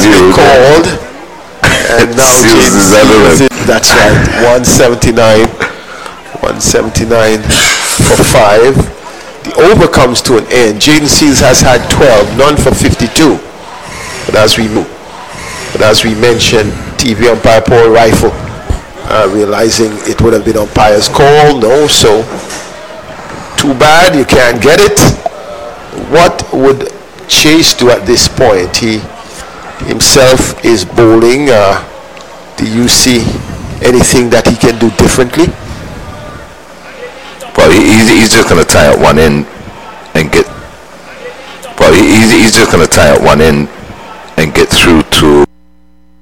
has been called, and now James seals it. That's right. 179 for 5. The over comes to an end. Jaden Seals has had 12, none for 52. But as we mentioned, TV umpire Paul Rifle realizing it would have been umpire's call. No, so too bad, you can't get it. What would Chase do at this point? He himself is bowling. Do you see anything that he can do differently? Well, he's just going to tie up one in and get. Well, he's just going to tie up one in and get through to